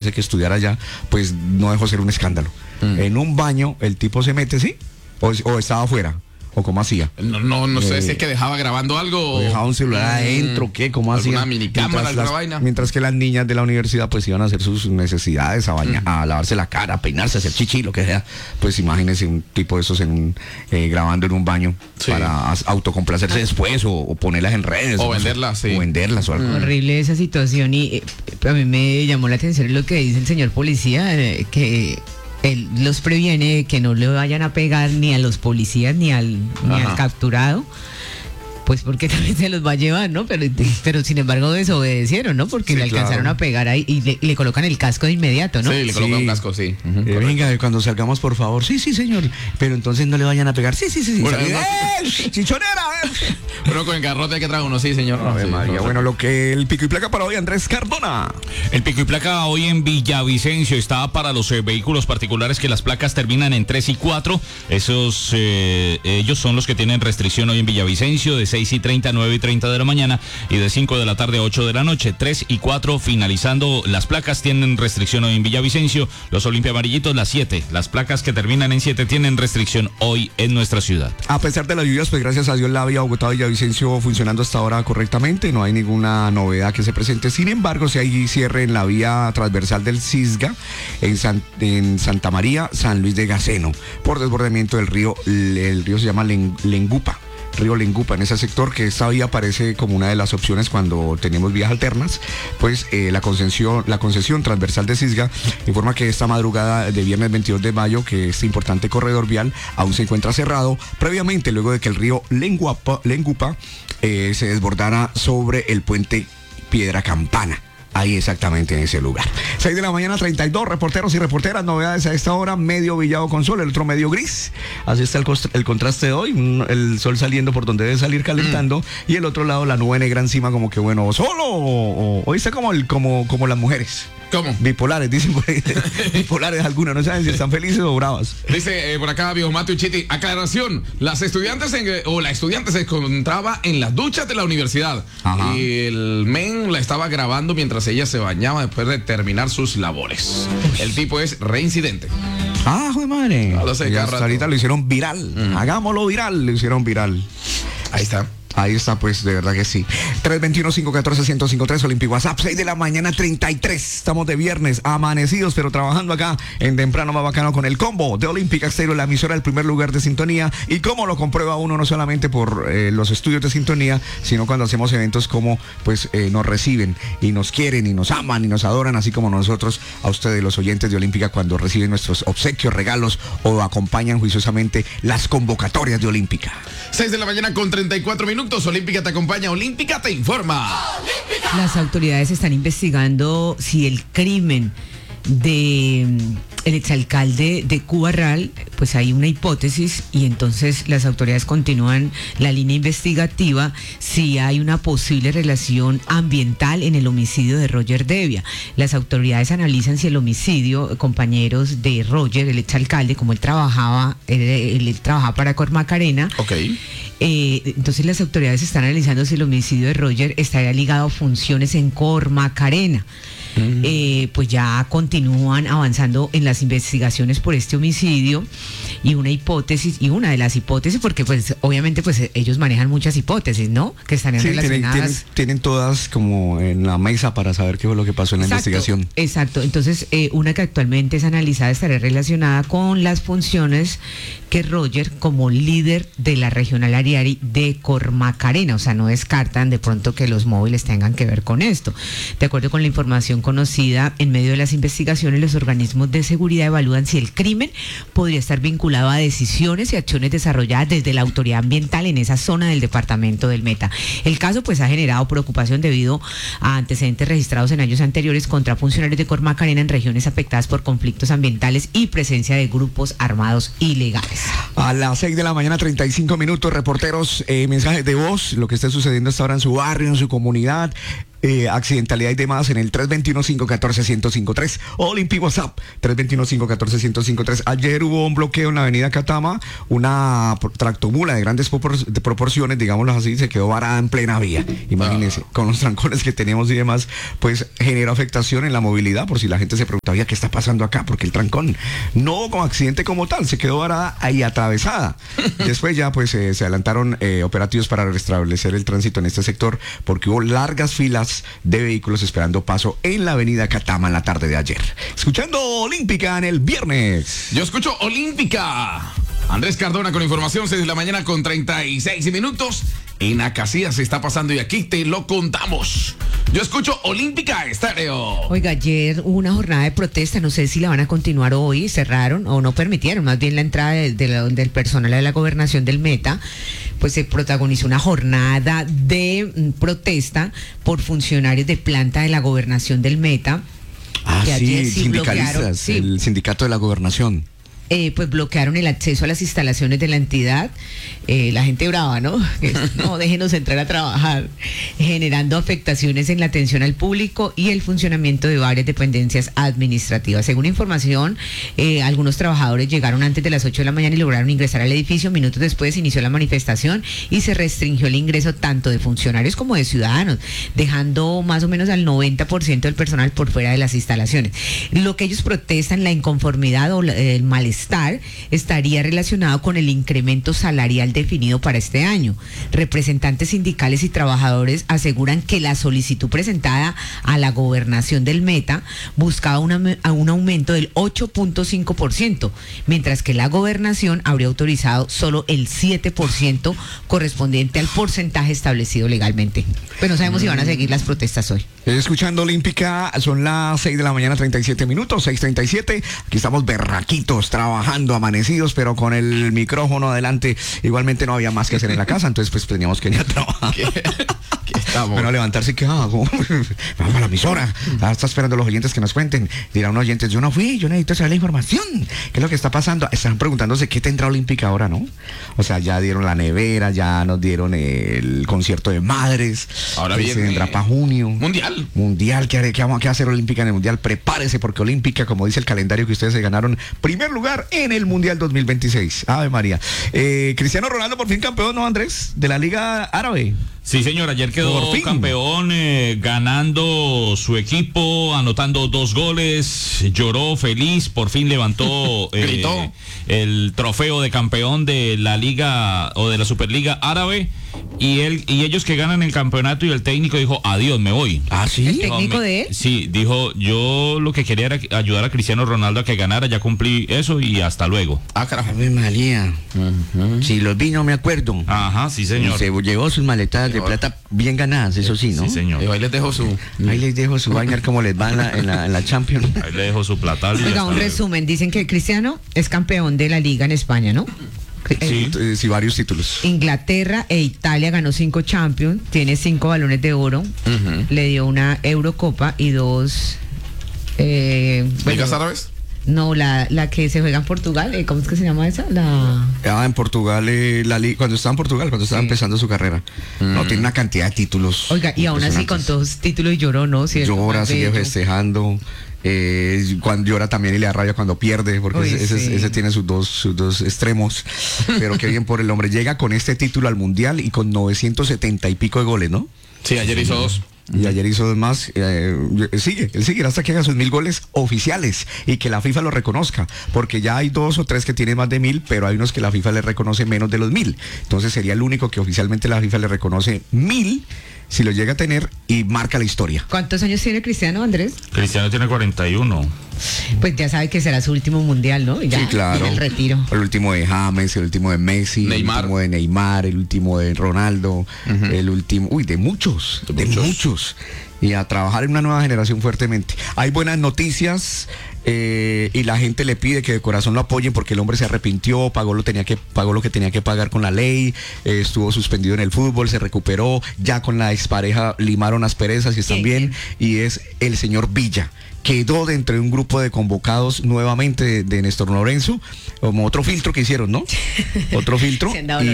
parece que estudiar allá, pues no dejó ser un escándalo. En un baño el tipo se mete, ¿sí? O estaba afuera. ¿O cómo hacía? No sé si es que dejaba grabando algo. O dejaba un celular adentro, ¿qué? ¿Cómo hacía? Una minicámara, alguna vaina. Mientras que las niñas de la universidad pues iban a hacer sus necesidades, a lavarse la cara, a peinarse, a hacer chichi, lo que sea. Pues imagínense un tipo de esos grabando en un baño para autocomplacerse después o ponerlas en redes. O venderlas, sí. O venderlas o algo. Horrible esa situación y a mí me llamó la atención lo que dice el señor policía, que él los previene que no le vayan a pegar ni a los policías ni al capturado, pues porque también se los va a llevar, ¿no? Pero sin embargo desobedecieron, ¿no? Porque le alcanzaron a pegar ahí y le colocan el casco de inmediato, ¿no? Sí, le colocan un casco, sí. Venga, cuando salgamos, por favor. Sí, señor. Pero entonces no le vayan a pegar. Sí. Bueno, ¡chichonera! Pero con el garrote que trae uno, sí, señor. María, bueno, lo que el pico y placa para hoy, Andrés Cardona. El pico y placa hoy en Villavicencio está para los vehículos particulares que las placas terminan en 3 y 4. Ellos son los que tienen restricción hoy en Villavicencio de 6:30 a 9:30 de la mañana y de 5 de la tarde a 8 de la noche. 3 y 4 finalizando las placas tienen restricción hoy en Villavicencio. Los Olimpia Amarillitos las 7. Las placas que terminan en 7 tienen restricción hoy en nuestra ciudad. A pesar de las lluvias, pues gracias a Dios la vía Bogotá-Villavicencio funcionando hasta ahora correctamente. No hay ninguna novedad que se presente. Sin embargo, si hay cierre en la vía transversal del Cisga en Santa María, San Luis de Gaceno, por desbordamiento del río. El río se llama Lengupa. Río Lengupa, en ese sector, que esta vía parece como una de las opciones cuando tenemos vías alternas. Pues la concesión transversal de Cisga informa que esta madrugada de viernes 22 de mayo que este importante corredor vial aún se encuentra cerrado previamente luego de que el río Lengupa se desbordara sobre el puente Piedra Campana. Ahí exactamente en ese lugar. 6 de la mañana, 32 reporteros y reporteras, novedades a esta hora, medio brillado con sol, el otro medio gris. Así está el contraste de hoy, el sol saliendo por donde debe salir calentando y el otro lado la nube negra encima como que bueno, solo hoy está como las mujeres. ¿Cómo? Bipolares, dicen por ahí. Bipolares algunas, no saben si están felices o bravas. Dice por acá Biomato y Chiti, aclaración, la estudiante se encontraba en las duchas de la universidad. Ajá. Y el men la estaba grabando mientras ella se bañaba después de terminar sus labores. El tipo es reincidente. Joder madre. Ahorita lo hicieron viral. Hagámoslo viral, lo hicieron viral. Ahí está. Ahí está, pues, de verdad que sí. 321-514-1053, Olimpi WhatsApp, 6 de la mañana, 33. Estamos de viernes, amanecidos, pero trabajando acá en Temprano Más Bacano con el combo de Olímpica Estéreo, la emisora del primer lugar de sintonía. Y cómo lo comprueba uno, no solamente por los estudios de sintonía, sino cuando hacemos eventos como, pues, nos reciben y nos quieren y nos aman y nos adoran, así como nosotros a ustedes, los oyentes de Olímpica, cuando reciben nuestros obsequios, regalos o acompañan juiciosamente las convocatorias de Olímpica. 6 de la mañana con 34 minutos. Olímpica te acompaña, Olímpica te informa. ¡Olímpica! Las autoridades están investigando si el crimen de el exalcalde de Cubarral, pues hay una hipótesis y entonces las autoridades continúan la línea investigativa si hay una posible relación ambiental en el homicidio de Roger Devia. Las autoridades analizan si el homicidio, compañeros de Roger, el exalcalde, como él trabajaba para Cormacarena. Okay. Entonces las autoridades están analizando si el homicidio de Roger estaría ligado a funciones en Cormacarena. Pues ya continúan avanzando en las investigaciones por este homicidio y una de las hipótesis, porque pues obviamente pues ellos manejan muchas hipótesis, ¿no? Que estarían relacionadas. Tienen todas como en la mesa para saber qué fue lo que pasó en la investigación. Exacto, entonces una que actualmente es analizada estaría relacionada con las funciones que Roger como líder de la regional Ariari de Cormacarena, o sea, no descartan de pronto que los móviles tengan que ver con esto. De acuerdo con la información conocida, en medio de las investigaciones, los organismos de seguridad evalúan si el crimen podría estar vinculado a decisiones y acciones desarrolladas desde la autoridad ambiental en esa zona del departamento del Meta. El caso pues ha generado preocupación debido a antecedentes registrados en años anteriores contra funcionarios de Cormacarena en regiones afectadas por conflictos ambientales y presencia de grupos armados ilegales. A las 6 de la mañana, 35 minutos, reporteros, mensajes de voz, lo que esté sucediendo hasta ahora en su barrio, en su comunidad. accidentalidad y demás en el 321-514-1053. Olimpi WhatsApp, 321-514-1053. Ayer hubo un bloqueo en la avenida Catama, una tractomula de grandes proporciones, digámoslo así, se quedó varada en plena vía. Imagínense, con los trancones que tenemos y demás, pues generó afectación en la movilidad, por si la gente se preguntaba qué está pasando acá, porque el trancón no con accidente como tal, se quedó varada ahí atravesada. Después ya pues se adelantaron operativos para restablecer el tránsito en este sector, porque hubo largas filas de vehículos esperando paso en la avenida Catama en la tarde de ayer. Escuchando Olímpica en el viernes. Yo escucho Olímpica. Andrés Cardona con información, 6 de la mañana con 36 minutos. En Acacías se está pasando y aquí te lo contamos. Yo escucho Olímpica Estéreo. Oiga, ayer hubo una jornada de protesta, no sé si la van a continuar hoy, cerraron o no permitieron, más bien la entrada del personal de la gobernación del Meta, pues se protagonizó una jornada de protesta por funcionarios de planta de la gobernación del Meta. Que ayer sí sindicalistas, el sindicato de la gobernación. Pues bloquearon el acceso a las instalaciones de la entidad. La gente brava, ¿no? No, déjenos entrar a trabajar, generando afectaciones en la atención al público y el funcionamiento de varias dependencias administrativas. Según información, algunos trabajadores llegaron antes de las 8 de la mañana y lograron ingresar al edificio. Minutos después inició la manifestación y se restringió el ingreso tanto de funcionarios como de ciudadanos, dejando más o menos al 90% del personal por fuera de las instalaciones. Lo que ellos protestan, la inconformidad o el malestar, estaría relacionado con el incremento salarial definido para este año. Representantes sindicales y trabajadores aseguran que la solicitud presentada a la gobernación del Meta buscaba un aumento del 8.5%, mientras que la gobernación habría autorizado solo el 7% correspondiente al porcentaje establecido legalmente. Pues no sabemos si van a seguir las protestas hoy. Escuchando Olímpica, son las 6 de la mañana, 37 minutos, 6:37. Aquí estamos berraquitos, trabajando, amanecidos, pero con el micrófono adelante. Igualmente no había más que hacer en la casa, entonces pues teníamos que ir a trabajar. ¿Qué estamos? Bueno, levantarse, ¿qué hago? Vamos a la emisora. Está esperando los oyentes que nos cuenten. Dirán unos oyentes, yo no fui, yo necesito saber la información. ¿Qué es lo que está pasando? Están preguntándose qué tendrá Olímpica ahora, ¿no? O sea, ya dieron la nevera, ya nos dieron el concierto de madres. Ahora viene, se vendrá para junio. Mundial, ¿qué vamos a hacer Olímpica en el Mundial? Prepárese, porque Olímpica, como dice el calendario que ustedes se ganaron, primer lugar en el Mundial 2026. Ave María. Cristiano Ronaldo por fin campeón, ¿no, Andrés? De la Liga Árabe. Sí, señor, ayer quedó campeón, ganando su equipo, anotando 2 goles, lloró feliz, por fin levantó el trofeo de campeón de la Liga o de la Superliga Árabe. Y ellos que ganan el campeonato, y el técnico dijo, adiós, me voy. ¿Ah, sí? ¿El técnico de él? Sí, dijo, yo lo que quería era ayudar a Cristiano Ronaldo a que ganara, ya cumplí eso y hasta luego. Ah, carajo, María. Sí, los vi, no me acuerdo. Ajá, sí, señor. Se llevó sus maletas de plata bien ganadas, eso sí, ¿no? Sí, señor. Ahí les dejo su vaina, como les va en la Champions. Ahí le dejo su plata. Oiga, un resumen, dicen que Cristiano es campeón de la Liga en España, ¿no? Sí, varios títulos. Inglaterra e Italia ganó 5 Champions, tiene 5 balones de oro, le dio una Eurocopa y 2 ¿Ligas árabes? No, la que se juega en Portugal, ¿cómo es que se llama esa? En Portugal, cuando estaba en Portugal, cuando estaba empezando su carrera. No, tiene una cantidad de títulos. Oiga, y aún así con todos títulos lloró, ¿no? Llora, sigue festejando. Cuando llora también y le da rabia cuando pierde, porque ese tiene sus dos extremos. Pero qué bien por el hombre. Llega con este título al Mundial y con 970 y pico de goles, ¿no? Sí, ayer hizo 2. Y ayer hizo 2 más. Él sigue hasta que haga sus 1000 goles oficiales y que la FIFA lo reconozca, porque ya hay 2 o 3 que tienen más de 1000, pero hay unos que la FIFA le reconoce menos de los 1000. Entonces sería el único que oficialmente la FIFA le reconoce 1000 si lo llega a tener y marca la historia. ¿Cuántos años tiene Cristiano, Andrés? Cristiano tiene 41. Pues ya sabe que será su último mundial, ¿no? Ya, sí, claro. El retiro. El último de James, el último de Messi, el último de Neymar, el último de Ronaldo, el último, de muchos. Y a trabajar en una nueva generación fuertemente. Hay buenas noticias y la gente le pide que de corazón lo apoyen porque el hombre se arrepintió, pagó lo que tenía que pagar con la ley, estuvo suspendido en el fútbol, se recuperó, ya con la expareja limaron asperezas y están bien, y es el señor Villa. Quedó dentro de un grupo de convocados nuevamente de Néstor Lorenzo, como otro filtro que hicieron, ¿no? Otro filtro.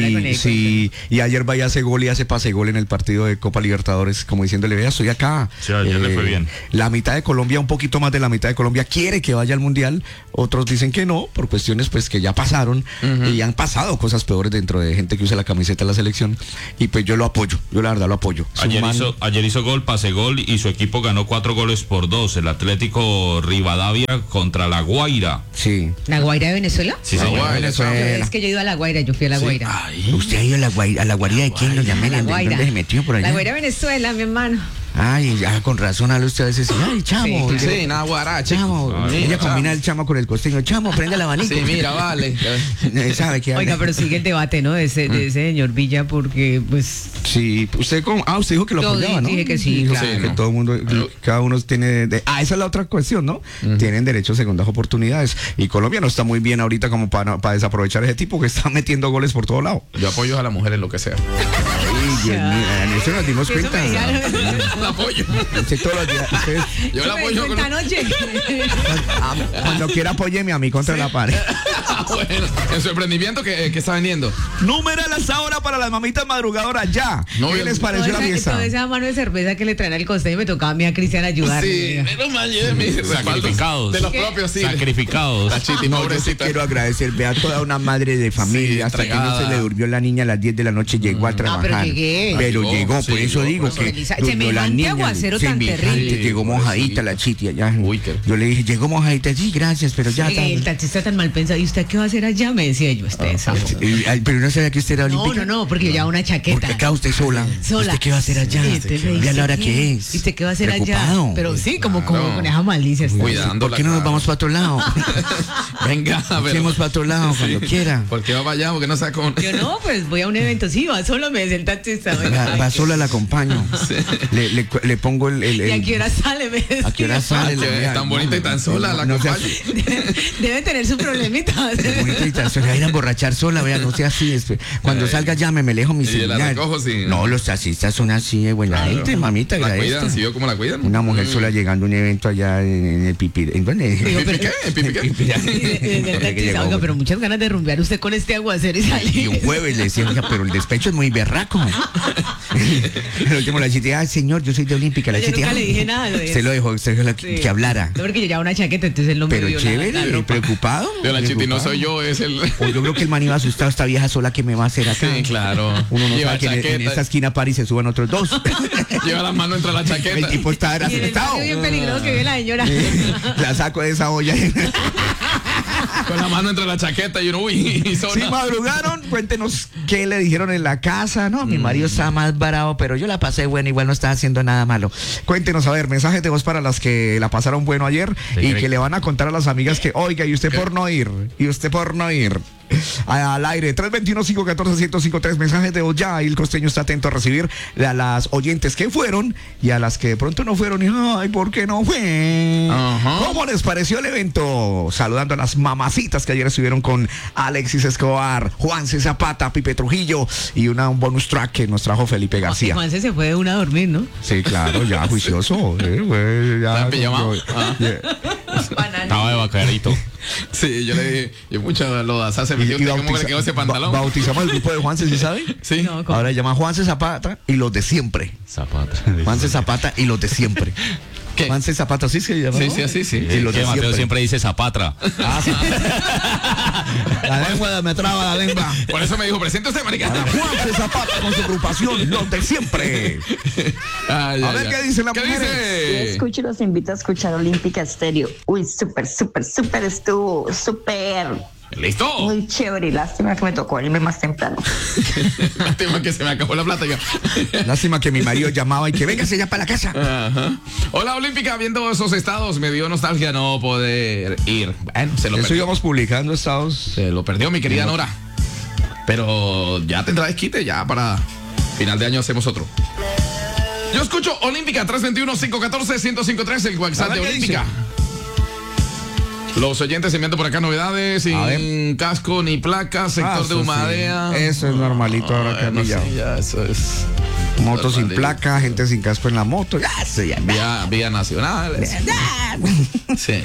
Y ayer vaya a hace gol y hace pase gol en el partido de Copa Libertadores, como diciéndole, vea, estoy acá. Sí, ayer le fue bien. La mitad de Colombia, un poquito más de la mitad de Colombia quiere que vaya al Mundial, otros dicen que no, por cuestiones pues que ya pasaron, y han pasado cosas peores dentro de gente que usa la camiseta de la selección, y pues yo lo apoyo, yo la verdad lo apoyo. Ayer hizo gol, pase gol, y su equipo ganó 4-2. El Atlético Rivadavia contra La Guaira. Sí. ¿La Guaira de Venezuela? Sí, señor. Venezuela. Es que yo he ido a La Guaira, yo fui a La Guaira. Ay. ¿Usted ha ido a la guarida de quién? ¿Dónde se metió por allá? La Guaira de Venezuela, mi hermano. Ay, ya con razón habla usted a veces. Ay, chamo. Sí, nada, guarache. Chamo. Ella combina el chamo con el costeño. Chamo, prende el abanico. Sí, mira, vale. ¿Sabe qué? Oiga, pero sigue el debate, ¿no? De ese señor Villa, porque, pues... Sí, usted dijo que lo apoyaba, ¿no? Dije que sí, dijo claro. que todo el mundo, cada uno tiene... esa es la otra cuestión, ¿no? Tienen derecho a segundas oportunidades. Y Colombia no está muy bien ahorita como para desaprovechar ese tipo que está metiendo goles por todo lado. Yo apoyo a las mujeres lo que sea. Ay, Dios mío, en eso nos dimos cuenta. La apoyo. Todos los días, yo la apoyo con... Cuando quiera apóyeme a mí contra la pared. Bueno, en su emprendimiento que está vendiendo. Número las ahora para las mamitas madrugadoras ya. No, ¿Qué les pareció la fiesta? Toda esa mano de cerveza que le traen al costeño me tocaba a mí a Cristian ayudar. Sí, menos mal de mis sacrificados. De los propios, sí. Sacrificados. La Chiti, No, yo pobrecita. quiero agradecer, vea, toda una madre de familia, Sí, hasta que no entregada. se le durmió la niña a las 10 de la noche, llegó a trabajar. pero Llegó, sí, por eso llegó, digo por que eso. Semejante aguacero tan terrible. llegó mojadita la Chiti allá. Uy, qué- Yo le dije, llegó mojadita, sí, gracias, pero ya está. El taxista tan mal pensado. ¿Y usted qué va a hacer allá? Me decía yo, Pero no sabía que usted era olímpica. No, porque yo llevaba una chaqueta. Porque acá usted sola. ¿Usted qué va a hacer allá? Sí, entonces me Ya dice, la hora ¿qué? que es. ¿Y usted qué va a hacer Preocupado. allá? Pero sí, como Claro. con esa malicia. Cuidando. ¿Por qué no nos vamos para otro lado? Venga, a ver. Hacemos para otro lado cuando quiera. ¿Por qué va para allá? Porque no sabe cómo. Yo no, pues voy a un evento. Sí, va solo, me dice el taxista. Va sola, la acompaño. Le pongo el ¿Y a qué hora sale? Me decía. ¿A qué hora sale? Ah, que es tan bonita y tan sola, la acompaño. Debe tener su problemita. Bonita y tan sola. Va a ir a emborrachar sola, vea, no sea así. Cuando salga llámeme, me lejo mi Y la celular. recojo, sí. No, los taxistas son así de buena gente, mamita. La agradezco. cuidan, ¿sí vio cómo la cuidan? Una mujer sola llegando a un evento allá en el Pipí. ¿En dónde? Digo, ¿Pipi qué? ¿En pipi qué? El taxista, oiga, pero muchas ganas de rumbear usted con este aguacero y salir. Y un jueves le decía, oiga, pero el despecho es muy berraco. El último la chiste, ay señor, yo soy de Olímpica. La Yo chiste, nunca ay, le dije nada. usted lo dejó, usted dejó Sí. que hablara. No, porque yo llevaba una chaqueta, entonces él no me Pero vio chévere, la ropa. preocupado. Yo la Chiti no preocupado. soy yo, es el. O yo creo que el man iba asustado, esta vieja sola que me va a hacer acá. Sí, claro. Uno no Lleva sabe que en chaqueta. esta esquina para y se suban otros dos. Lleva la mano entre la chaqueta. El tipo está Y en el asustado. barrio bien peligroso que vive la señora. La saco de esa olla. Con la mano entre la chaqueta y uno, uy, y Si sola. madrugaron, cuéntenos qué le dijeron en la casa. No, mi marido estaba más bravo, pero yo la pasé bueno, igual no estaba haciendo nada malo. Cuéntenos, a ver, mensajes de voz para las que la pasaron bueno ayer y que le van a contar a las amigas que, oiga, y usted por no ir, y usted por no ir. Al aire, 321-514-1053, mensajes de voz ya, y el costeño está atento a recibir a las oyentes que fueron y a las que de pronto no fueron y, ay, ¿por qué no fue? Ajá. ¿Cómo les pareció el evento? Saludando a las mamacitas que ayer estuvieron con Alexis Escobar, Juanse Zapata, Pipe Trujillo y un bonus track que nos trajo Felipe García. Juanse se fue de una a dormir, ¿no? Sí, claro, ya juicioso. ¿Está en pijama? Estaba de bacarito. Sí, yo le dije, yo mucho lo das hace metió usted cómo le quedó ese pantalón. Bautizamos el grupo de Juanse, ¿sí sabe? Sí. No, ¿cómo? Ahora se llama Juanse Zapata y los de siempre. Zapata. Juanse Zapata y los de siempre. ¿Qué? Juanse Zapata, ¿sí se llama? Sí, sí, así, sí. Y los de Mateo siempre. siempre dice Zapatra. Ah, sí. La lengua me traba la lengua. Por eso me dijo, presente usted, marica. Juanse Zapata con su agrupación, los de siempre. Ay, A ay, ver ay. qué dicen las ¿Qué mujeres. dice? Escucho y los invito a escuchar Olímpica Estéreo. Uy, súper estuvo, súper, ¿Listo? muy chévere. Lástima que me tocó irme más temprano. Lástima que se me acabó la plata ya. Lástima que mi marido llamaba y que véngase ya para la casa. Ajá. Hola, Olímpica, viendo esos estados, me dio nostalgia no poder ir. Bueno, se lo Eso perdió. íbamos publicando estados. Se lo perdió mi querida Nora. Pero ya tendrá desquite, ya para final de año hacemos otro. Yo escucho Olímpica 321-514-1053, el WhatsApp A ver de qué Olímpica. Los oyentes enviando por acá novedades, sin casco ni placa, sector de Humadea. Sí. Eso es normalito ahora que ya eso es. Moto sin placa, gente sin casco en la moto. Vía nacional. Sí.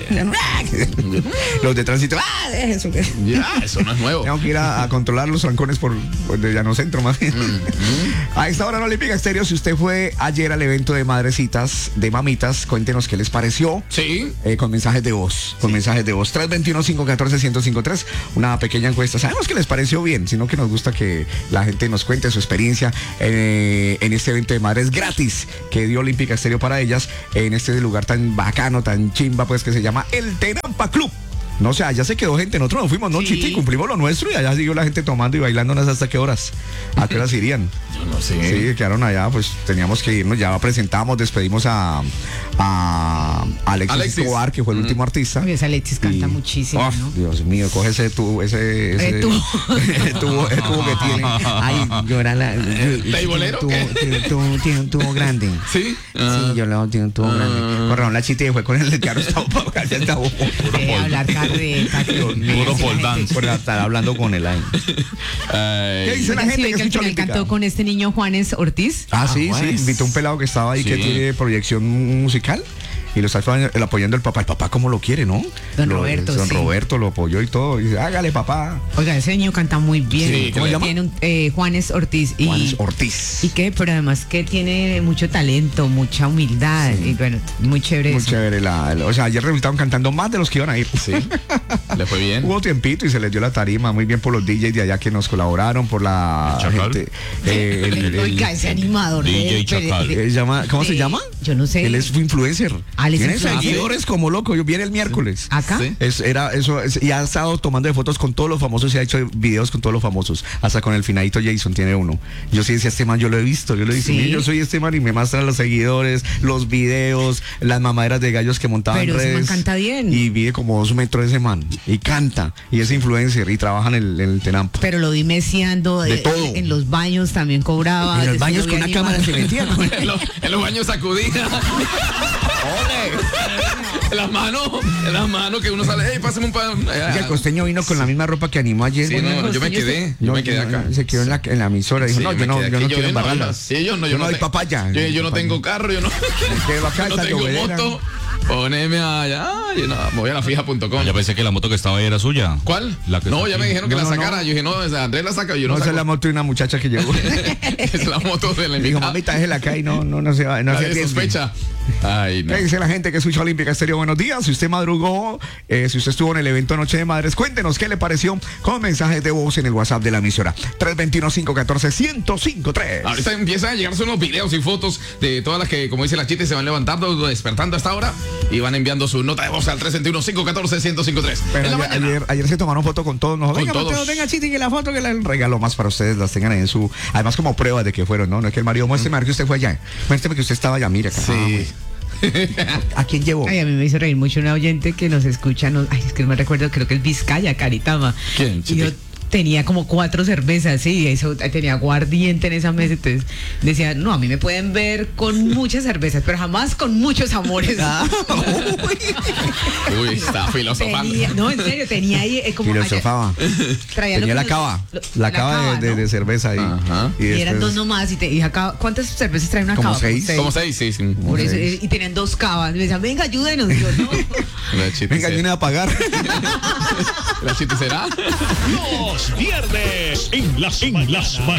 Los de tránsito. Eso no es nuevo. Tengo que ir a controlar los trancones por de Llano Centro, más bien. A esta hora en Olímpica Estéreo, si usted fue ayer al evento de madrecitas, de mamitas, cuéntenos qué les pareció. Sí. Con mensajes de voz. Con mensajes de voz. 321-514-1053. Una pequeña encuesta. Sabemos que les pareció bien, sino que nos gusta que la gente nos cuente su experiencia en este evento de madres gratis que dio Olímpica Estéreo para ellas, en este lugar tan bacano, tan chimba, pues, que se llama el Tenampa Club. No sé, allá se quedó gente, nosotros nos fuimos, ¿no, Chiti? Cumplimos lo nuestro y allá siguió la gente tomando y bailándonos hasta qué horas. ¿A qué horas irían? Yo no sé. Sí, quedaron allá, pues teníamos que irnos, ya presentamos, despedimos a Alexis Escobar, que fue el último artista. Esa Alexis canta muchísimo, ¿no? Dios mío, coge ese tubo, ese tubo que tiene. Ay, yo era la... ¿Teibolero? Tiene un tubo grande. ¿Sí? Sí, yo le tiene un tubo grande. Con Raúl la Chiti fue con el carro, estaba hablar puro foldán. Por estar hablando con él ahí. ¿Qué dice la gente que al final cantó con este niño Juanes Ortiz? Sí, invitó a un pelado que estaba ahí, que tiene proyección musical. Y lo está apoyando el papá. El papá como lo quiere, ¿no? Don Roberto lo apoyó y todo. Y dice, hágale, papá. Oiga, ese niño canta muy bien. Sí, ¿cómo se llama? Tiene Juanes Ortiz. Juanes Ortiz. ¿Y qué? Pero además que tiene mucho talento, mucha humildad. Sí. Y bueno, muy chévere. Muy chévere. O sea, ayer resultaron cantando más de los que iban a ir. Sí. Le fue bien. Hubo tiempito y se les dio la tarima. Muy bien por los DJs de allá que nos colaboraron, por la gente. Oiga, ese animador. DJ Chacal. ¿Cómo se llama? Yo no sé. Él es influencer. Tiene influencer. como loco. Yo viene el miércoles. ¿Acá? Sí. Y ha estado tomando fotos con todos los famosos y ha hecho videos con todos los famosos. Hasta con el finadito Jason tiene uno. Yo sí decía, este man, yo lo he visto. Sí. Yo soy este man y me muestran los seguidores, los videos, las mamaderas de gallos que montaban en redes. Pero ese man canta bien. Y mide como 2 metros ese man. Y canta. Y es influencer y trabaja en el Tenampa. Pero lo vi meciando. De todo. En los baños también cobraba. En los baños con una cámara se metía. En los baños sacudía. En las manos que uno sale, hey, pásame un pan. El costeño vino con la misma ropa que animó ayer. Sí, no, yo me quedé acá. Se quedó en la emisora. Dijo, yo no quiero embarrarlas. Yo no doy papaya. Yo no tengo carro, yo no tengo moto. Poneme allá. Me voy a la fija.com. Ya pensé que la moto que estaba ahí era suya. ¿Cuál? No, ya me dijeron que la sacara. Yo dije, no, Andrés la saca. Yo no, esa es la moto de una muchacha que llegó. Es la moto de la dijo, mamita, déjela acá y no se va. No se sospecha. Ay, no. ¿Qué dice la gente que escucha Olímpica Estéreo? Buenos días. Si usted madrugó, si usted estuvo en el evento Noche de Madres, cuéntenos qué le pareció con mensajes de voz en el WhatsApp de la emisora. 321-514-1053. Ahorita empiezan a llegarse unos videos y fotos de todas las que, como dice la Chita, se van levantando, despertando hasta ahora y van enviando su nota de voz al 321-514-1053. Ayer se tomaron foto con todos nosotros. Venga, Mateo, venga, Chiti, que la foto, que el regalo más para ustedes las tengan ahí en su... Además, como prueba de que fueron, ¿no? No es que el marido muéstreme que usted fue allá. Muéstreme que usted estaba allá, mira. Sí. ¿A quién llevó? Ay, a mí me hizo reír mucho una oyente que nos escucha, es que no me recuerdo, creo que es Vizcaya, Caritama. ¿Quién? Y yo tenía como 4 cervezas, sí, eso, tenía aguardiente en esa mesa, entonces decía, no, a mí me pueden ver con muchas cervezas, pero jamás con muchos amores. Uy, está filosofando. No, en serio, tenía ahí como... Filosofaba. Tenía la cava. La cava de cerveza ahí. Ajá. Y eran 2 nomás, y dije, ¿cuántas cervezas trae una como cava? 6. Como 6, sí. Por eso, y tenían 2 cavas. Me decían, venga, ayúdenos. Yo, no. Venga, viene a pagar. La Chiti será. Los viernes en las mañanas.